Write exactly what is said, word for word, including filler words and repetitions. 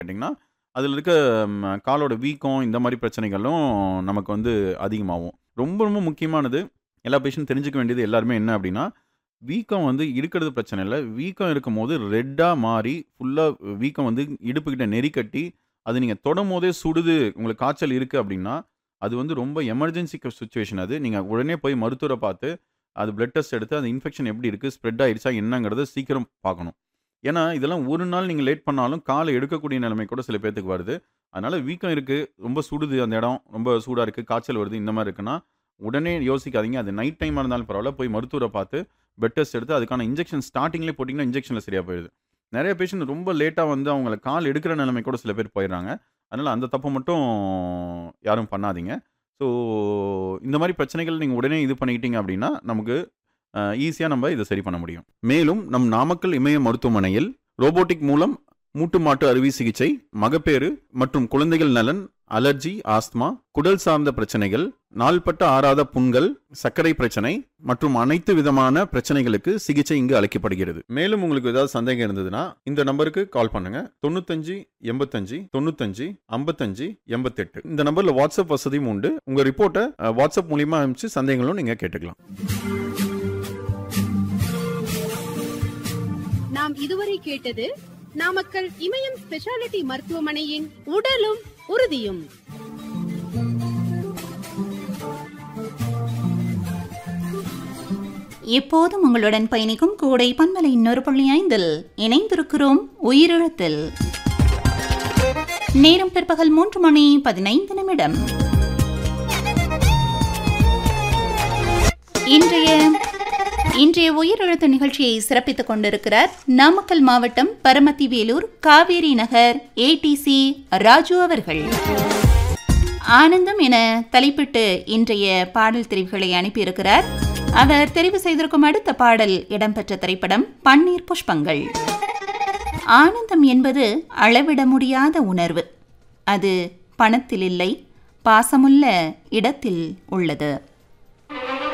கேட்டிங்கன்னா, அதில இருக்க ம் காலோட வீக்கம் இந்த மாரி பிரச்சனைகளும் நமக்கு வந்து அதிகமாகும். ரொம்ப ரொம்ப முக்கியமானது எல்லா பேஷண்ட் தெரிஞ்சுக்க வேண்டியது எல்லாருமே என்ன அப்டின்னா, வீக்கம் வந்து இருக்கிறது பிரச்சனை இல்ல. வீக்கம் இருக்கும்போது ரெட்டா மாறி ஃபுல்லா வீக்கம் வந்து இடுப்புகிட்ட நெறிக்கட்டி, அது நீங்க தொடும்போதே சுடுது, உங்களுக்கு காய்ச்சல் இருக்கு அப்டின்னா, அது வந்து ரொம்ப எமர்ஜென்சி க சிச்சுவேஷன் அது. நீங்க உடனே போய் மருத்துவர பார்த்து, அது பிளட் டெஸ்ட் எடுத்து அந்த இன்ஃபெக்ஷன் எப்டி இருக்கு? ஸ்ப்ரெட் ஆயிருச்சா என்னங்கிறத சீக்கிரம் பார்க்கணும். ஏன்னா, இதெல்லாம் ஒரு நாள் நீங்க லேட் பண்ணாலும் கால எடுக்கக்கூடிய நிலைமை கூட சில பேத்துக்கு வருது. அதனால வீக்கம் இருக்கு, ரொம்ப சுடுது அந்த இடம், ரொம்ப சூடா இருக்கு, காய்ச்சல் வருது இந்த மாரி இருக்குன்னா, உடனே யோசிக்காதீங்க. அது நைட் டைமா இருந்தாலும் பரவால்ல, போய் மருத்துவர பார்த்து பிளட் டெஸ்ட் எடுத்து அதுக்கான இன்ஜெக்ஷன் ஸ்டார்ட்டிங்லேயே போட்டீங்கன்னா, இன்ஜெக்ஷன்ல சரியா போயிருது. நெறைய பேஷண்ட் ரொம்ப லேட்டா வந்து அவங்கள கால் எடுக்கிற நிலைமை கூட சில பேர் போயிடுறாங்க. அதனால அந்த தப்ப மட்டும் யாரும் பண்ணாதீங்க. ஸோ இந்த மாரி பிரச்சனைகள் நீங்க உடனே இது பண்ணிக்கிட்டீங்க அப்டின்னா, நமக்கு அ ஈஸியா நம்ம இத சரி பண்ண முடியும். மேலும் நம் நாமக்கல் இமய மருத்துவமனையில் ரோபோட்டிக் மூலம் மூட்டு மாற்று அறுவை சிகிச்சை, மகப்பேறு மற்றும் குழந்தைகள் நலன், அலர்ஜி, ஆஸ்துமா, குடல் சார்ந்த பிரச்சனைகள், நாள்பட்ட ஆறாத புண்கள், சர்க்கரை பிரச்சனை மற்றும் அனைத்து விதமான பிரச்சனைகளுக்கு சிகிச்சை இங்கு அளிக்கப்படுகிறது. மேலும் உங்களுக்கு ஏதாவது சந்தேகம் இருந்ததுன்னா, இந்த நம்பருக்கு கால் பண்ணுங்க. தொண்ணூற்று ஐந்து எண்பத்தி ஐந்து தொண்ணூற்று ஐந்து ஐம்பத்தி ஐந்து எண்பத்தி எட்டு. இந்த நம்பர்ல வாட்ஸ்அப் வசதியும் உண்டு. உங்க ரிப்போர்ட்ட அ வாட்ஸ்அப் மூலியமா அனுப்பிச்சு சந்தேகங்களும் நீங்க கேட்டுக்கலாம். நாம் இதுவரை கேட்டது நாமக்கல் இமயம் ஸ்பெஷாலிட்டி மருத்துவமனையின் உடலும் உறுதியும். எப்போதும் உங்களுடன் பயணிக்கும் கூடை பன்மலை இன்னொரு புள்ளி ஐந்தில் இணைந்திருக்கிறோம் உயிரிழத்தில். நேரம் பிற்பகல் மூன்று மணி பதினைந்து நிமிடம். இன்றைய இன்றைய உயிரெழுத்து நிகழ்ச்சியை சிறப்பித்துக் கொண்டிருக்கிறார் நாமக்கல் மாவட்டம் பரமத்தி வேலூர் காவேரி நகர் ஏடிசி ராஜு அவர்கள். ஆனந்தம் என தலைப்பிட்டு இன்றைய பாடல் தெரிவுகளை அனுப்பியிருக்கிறார். அவர் தெரிவு செய்திருக்கும் அடுத்த பாடல் இடம்பெற்ற திரைப்படம் பன்னீர் புஷ்பங்கள். ஆனந்தம் என்பது அளவிட முடியாத உணர்வு. அது பணத்தில் இல்லை, பாசமுள்ள இடத்தில் உள்ளது.